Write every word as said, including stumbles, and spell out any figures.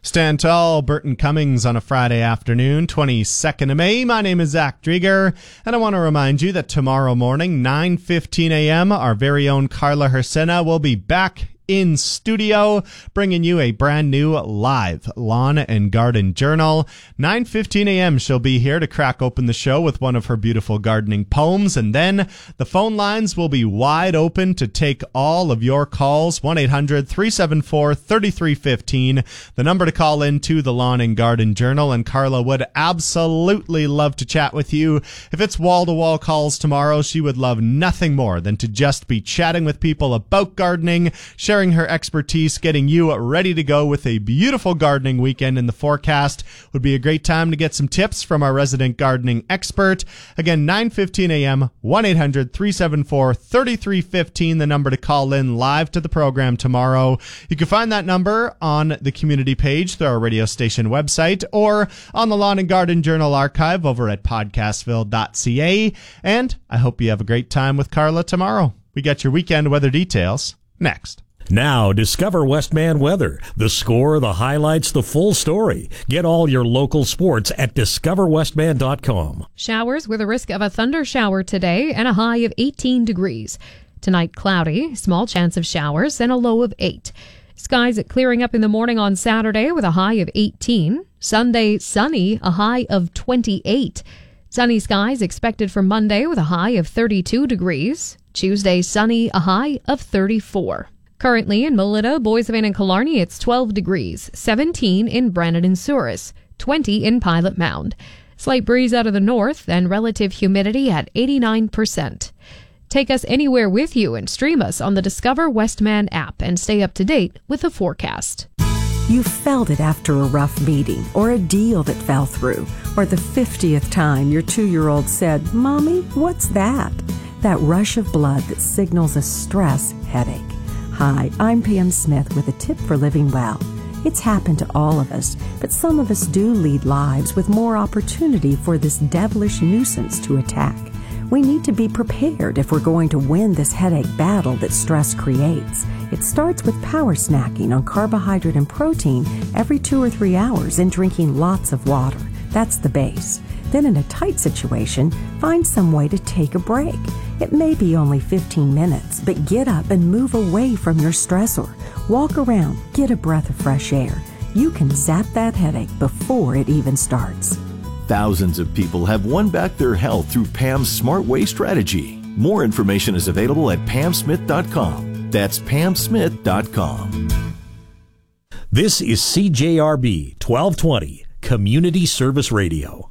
Stand tall, Burton Cummings on a Friday afternoon, twenty-second of May. My name is Zach Drieger, and I want to remind you that tomorrow morning, nine fifteen a.m., our very own Carla Hersena will be back in studio, bringing you a brand new live Lawn and Garden Journal. nine fifteen a.m. she'll be here to crack open the show with one of her beautiful gardening poems, and then the phone lines will be wide open to take all of your calls. one eight hundred three seven four three three one five, the number to call in to the Lawn and Garden Journal, and Carla would absolutely love to chat with you. If it's wall-to-wall calls tomorrow, she would love nothing more than to just be chatting with people about gardening, sharing her expertise, getting you ready to go with a beautiful gardening weekend in the forecast. Would be a great time to get some tips from our resident gardening expert. Again, nine fifteen a.m., one eight hundred three seven four three three one five, the number to call in live to the program tomorrow. You can find that number on the community page through our radio station website or on the Lawn and Garden Journal archive over at podcastville dot c a. And I hope you have a great time with Carla tomorrow. We got your weekend weather details next. Now, discover Westman Weather. The score, the highlights, the full story. Get all your local sports at discover westman dot com. Showers with a risk of a thunder shower today and a high of eighteen degrees. Tonight, cloudy, small chance of showers, and a low of eight. Skies clearing up in the morning on Saturday with a high of eighteen. Sunday, sunny, a high of twenty-eight. Sunny skies expected for Monday with a high of thirty-two degrees. Tuesday, sunny, a high of thirty-four. Currently in Melita, Boissevain, and Killarney, it's twelve degrees, seventeen in Brandon and Souris, twenty in Pilot Mound. Slight breeze out of the north and relative humidity at eighty-nine percent. Take us anywhere with you and stream us on the Discover Westman app and stay up to date with the forecast. You felt it after a rough meeting or a deal that fell through, or the fiftieth time your two-year-old said, "Mommy, what's that?" That rush of blood that signals a stress headache. Hi, I'm Pam Smith with a tip for living well. It's happened to all of us, but some of us do lead lives with more opportunity for this devilish nuisance to attack. We need to be prepared if we're going to win this headache battle that stress creates. It starts with power snacking on carbohydrate and protein every two or three hours and drinking lots of water. That's the base. Then in a tight situation, find some way to take a break. It may be only fifteen minutes, but get up and move away from your stressor. Walk around, get a breath of fresh air. You can zap that headache before it even starts. Thousands of people have won back their health through Pam's Smart Way strategy. More information is available at pam smith dot com. That's pam smith dot com. This is C J R B twelve twenty, Community Service Radio.